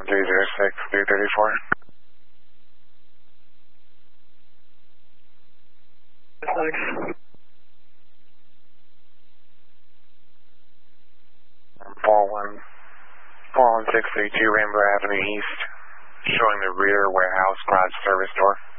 306 334. Thanks. 41632 Rainbow Avenue East, showing the rear warehouse garage service door.